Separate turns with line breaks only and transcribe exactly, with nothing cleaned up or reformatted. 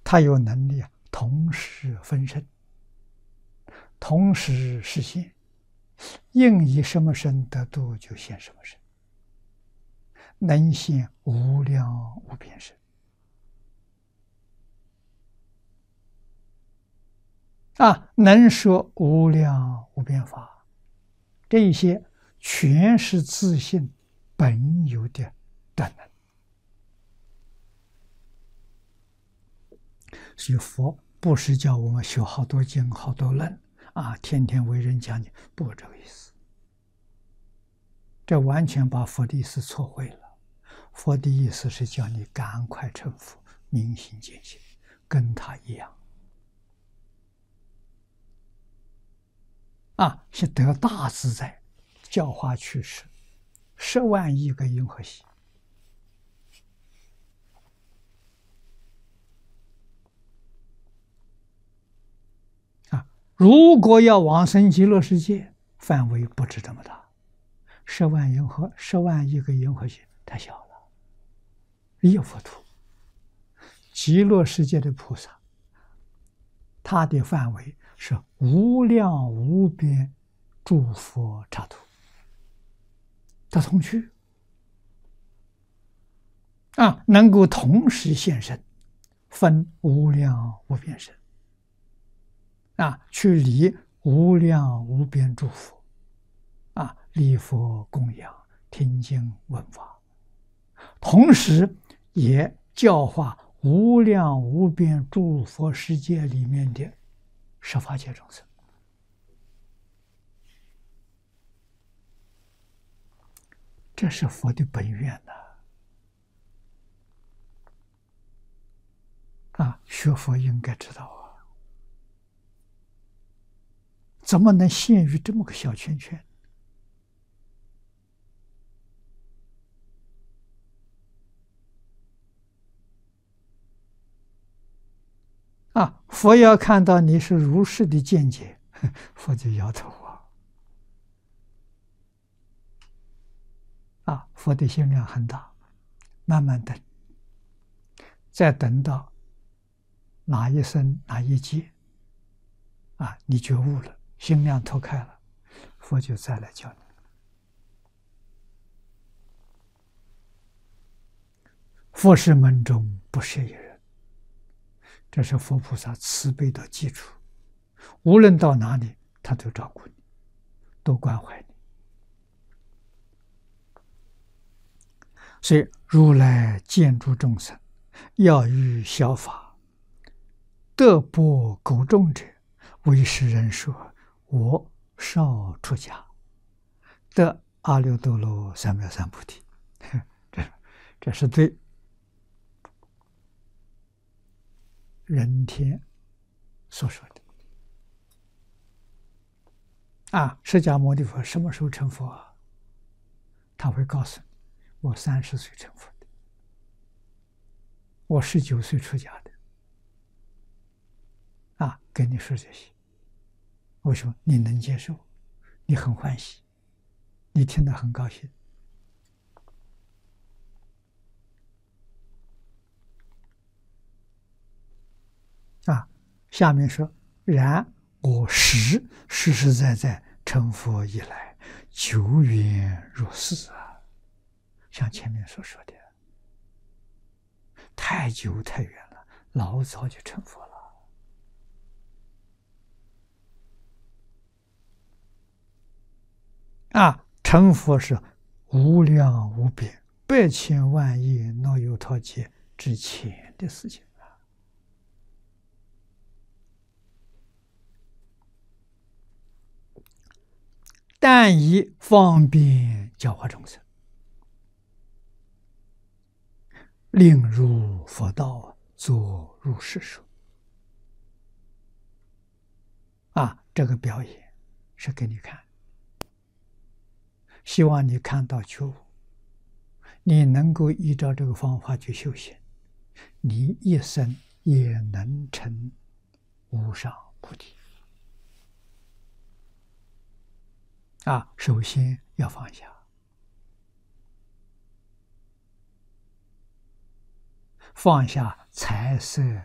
他有能力同时分身，同时实现，应以什么身得度，就现什么身，能现无量无边身。啊，能说无量无边法，这一些全是自性本有的德能。所以佛不是叫我们学好多经、好多论啊，天天为人讲解，不是这个意思。这完全把佛的意思错会了。佛的意思是叫你赶快成佛，明心见性，跟他一样。啊，是得大自在，教化去世，十万亿个银河系。啊，如果要往生极乐世界，范围不止这么大，十万银河，十万亿个银河系太小了。一佛土，极乐世界的菩萨，它的范围是无量无边诸佛刹土，它同去啊，能够同时现身，分无量无边身啊，去理无量无边诸佛啊，礼佛供养，听经闻法，同时也教化无量无边诸佛世界里面的十法界众生。这是佛的本愿呐！啊，学佛应该知道啊，怎么能限于这么个小圈圈？啊，佛要看到你是如是的见解，佛就摇头啊。啊，佛的心量很大，慢慢等，再等到哪一生哪一劫，啊，你觉悟了，心量脱开了，佛就再来教你。佛是门中不舍一人，这是佛菩萨慈悲的基础，无论到哪里，他都照顾你，都关怀你。所以如来见诸众生，要欲效法，得钵狗众者，为世人说：我少出家，得阿耨多罗三藐三菩提。这这是对人天所说的。啊，释迦牟尼佛什么时候成佛啊？他会告诉你，我三十岁成佛的，我十九岁出家的。啊，跟你说这些，为什么你能接受？你很欢喜，你听得很高兴。啊，下面说，然我实实实在在成佛以来，久远如斯啊，像前面所说的，太久太远了，老早就成佛了。啊，成佛是无量无边、百千万亿那由他劫之前的事情啊！但以方便教化众生，令入佛道，作如是说。啊，这个表演是给你看。希望你看到觉悟，你能够依照这个方法去修行，你一生也能成无上菩提。啊，首先要放下，放下财色